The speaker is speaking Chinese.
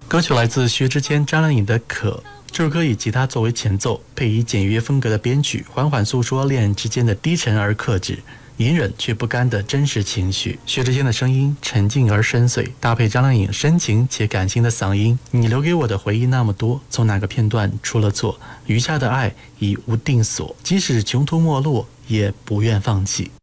歌曲来自薛之谦、张靓颖的《可》。这首歌以吉他作为前奏，配以简约风格的编曲，缓缓诉说恋人之间的低沉而克制、隐忍却不甘的真实情绪。薛之谦的声音沉静而深邃，搭配张靓颖深情且感性的嗓音，你留给我的回忆那么多，从哪个片段出了错？余下的爱已无定所，即使穷途末路，也不愿放弃。